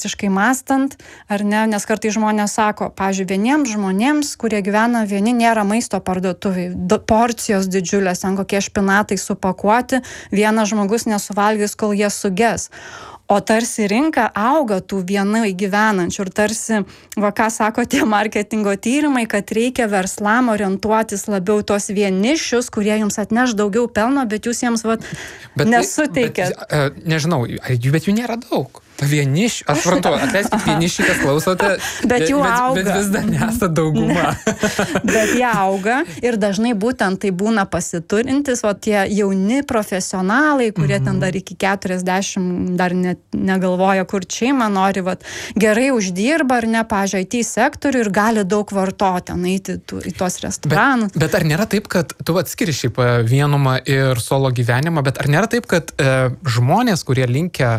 optimistiškai mąstant, ar ne, nes kartais žmonės sako, pavyzdžiui, vieniems žmonėms, kurie gyvena vieni, nėra maisto parduotuviai, porcijos didžiulės, ten kokie špinatai supakuoti, vienas žmogus nesuvalgys, kol jie suges. O tarsi rinka auga tų vienai gyvenančių ir tarsi, va ką sako tie marketingo tyrimai, kad reikia verslam orientuotis labiau tos vienišius, kurie jums atneš daugiau pelno, bet jūs jiems nesuteikėt. Nežinau, bet jų nėra daug. Vieniši, aš suprantu, atleiskit vieniši, kas klausote, bet jų auga. Bet vis dar nesate dauguma. Bet jie auga ir dažnai būtent tai būna pasiturintis, o tie jauni profesionalai, kurie ten dar iki 40 dar negalvoja, kur šeima nori, gerai uždirba ar ne, pavyzdžiui, IT sektorių ir gali daug vartoti, eiti į tos restoranus. Bet ar nėra taip, kad tu atskiri šiaip vienumą ir solo gyvenimą, bet ar nėra taip, kad žmonės, kurie linkę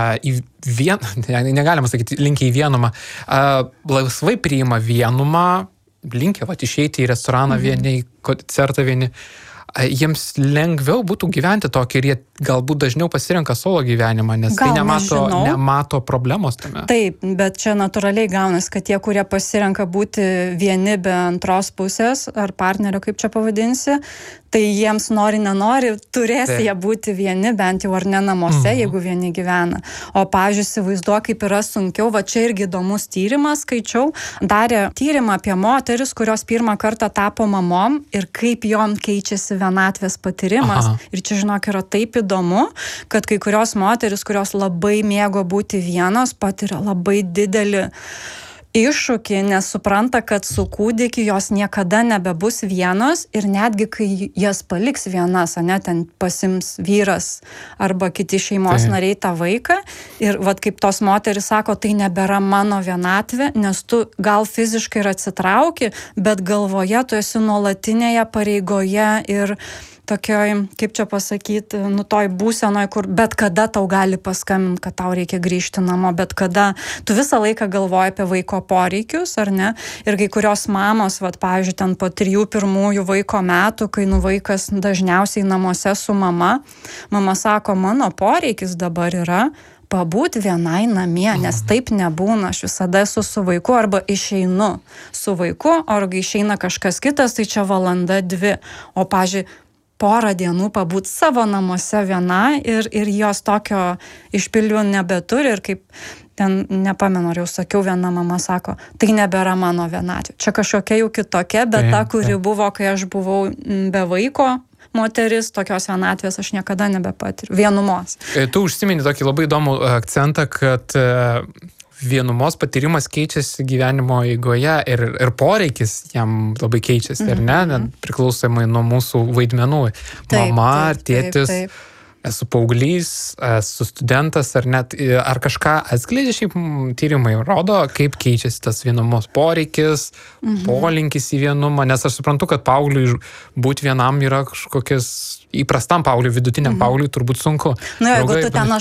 negalima sakyti, linkia į vienumą, laisvai priima vienumą, linkia išeiti į restoraną vieni, į koncertą vieni, jiems lengviau būtų gyventi tokį ir jie galbūt dažniau pasirenka solo gyvenimą, nes tai nemato problemos tame. Taip, bet čia natūraliai gaunas, kad tie, kurie pasirenka būti vieni be antros pusės ar partnerio, kaip čia pavadinsi, tai jiems nenori, turės jie būti vieni, bent jau ar ne namuose, jeigu vieni gyvena. O pavyzdžiui, įsivaizduok, kaip yra sunkiau, čia irgi įdomus tyrimas, skaičiau, darė tyrimą apie moteris, kurios pirmą kartą tapo mamom ir kaip jom keičiasi vienatvės patyrimas. Ir čia, žinok, yra taip įdomu, kad kai kurios moteris, kurios labai mėgo būti vienos, patiria labai didelį iššūkį, nes supranta, kad su kūdikiu jos niekada nebebus vienos ir netgi kai jas paliks vienas, ten pasims vyras arba kiti šeimos nariai tą vaiką ir kaip tos moteris sako, tai nebėra mano vienatvė, nes tu gal fiziškai ir atsitrauki, bet galvoje tu esi nuolatinėje pareigoje ir tokioj, kaip čia pasakyti, toj būsenoj, kur bet kada tau gali paskambinti, kad tau reikia grįžti namo, bet kada tu visą laiką galvoji apie vaiko poreikius, ar ne? Ir kai kurios mamos, pavyzdžiui, ten po 3 pirmųjų vaiko metų, kai vaikas dažniausiai namuose su mama sako, mano poreikis dabar yra pabūti vienai namie, nes taip nebūna, aš visada esu su vaiku arba išeinu su vaiku, arba išeina kažkas kitas, tai čia 1-2 valandos, o pavyzdžiui, porą dienų pabūt savo namuose viena ir jos tokio išpildymo nebeturi ir kaip ten, nepamenu, ar jau sakiau, viena mama sako, tai nebėra mano vienatvė. Čia kažkokia jau kitokia, bet ta, kuri buvo, kai aš buvau be vaiko moteris, tokios vienatvės aš niekada nebepatiriu. Vienumos. Tu užsimeni tokį labai įdomų akcentą, kad vienumos patyrimas keičiasi gyvenimo eigoje ir poreikis jam labai keičiasi, ar ne? Priklausomai nuo mūsų vaidmenų. Mama, tėtis, esu paauglys, esu studentas, ar kažką atskleidžia šiaip tyrimai, rodo, kaip keičiasi tas vienumos poreikis, polinkis į vienumą, nes aš suprantu, kad paaugliui būti vienam yra kažkokias įprastam paaugliui, vidutiniam paaugliui turbūt sunku. Jeigu tu ten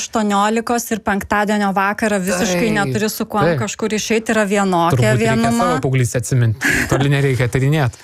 18 ir penktadienio vakarą visiškai neturi su kuo kažkur išeiti, yra vienokia vienuma. Turbūt reikia savo paauglystę atsiminti, toli nereikia tyrinėti.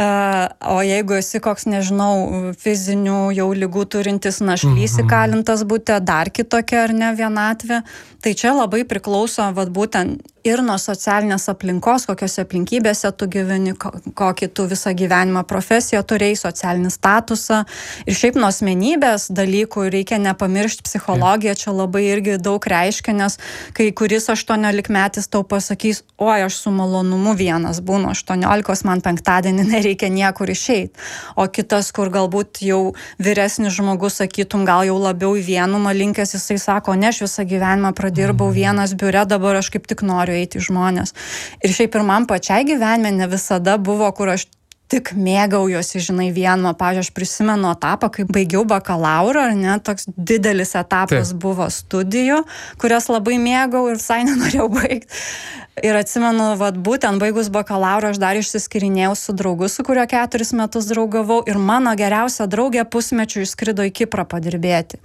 O jeigu esi koks, nežinau, fizinių jau ligų turintis našlys įkalintas būti, dar kitokia ar ne vienatvė, tai čia labai priklauso būtent ir nuo socialinės aplinkos, kokiose aplinkybėse tu gyveni, kokį tu visą gyvenimą profesiją turėjai, socialinį statusą. Ir šiaip nuo asmenybės dalykų reikia nepamiršti, psichologija čia labai irgi daug reiškia, nes kai kuris 18-metis tau pasakys, oi, aš su malonumu vienas būnu 18, man penktadienį nereikia niekur išeiti. O kitas, kur galbūt jau vyresnis žmogus, sakytum, gal jau labiau į vienumą linkęs, jisai sako, ne, aš visą gyvenimą pradirbau vienas biure, dabar aš kaip tik noriu eiti žmonės. Ir šiaip ir man pačiai gyvenime ne visada buvo, kur aš tik mėgaujuosi, žinai, vienumą. Pavyzdžiui, aš prisimenu etapą, kai baigiau bakalaurą, ar ne, toks didelis etapas buvo studijų, kurias labai mėgau ir visai nenorėjau baigti. Ir atsimenu, būtent baigus bakalaurą aš dar išsiskirinėjau su draugu, su kurio 4 metus draugavau ir mano geriausia draugė pusmečių išskrido į Kiprą padirbėti.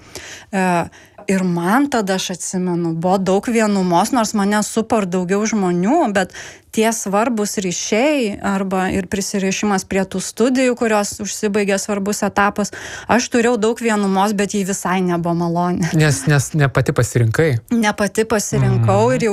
Ir man tada, aš atsimenu, buvo daug vienumos, nors mane supa ir daugiau žmonių, bet tie svarbus ryšiai arba ir prisirišimas prie tų studijų, kurios užsibaigė svarbus etapas, aš turėjau daug vienumos, bet jį visai nebuvo malonė. Nes ne pati pasirinkai. Ne pati pasirinkau ir jau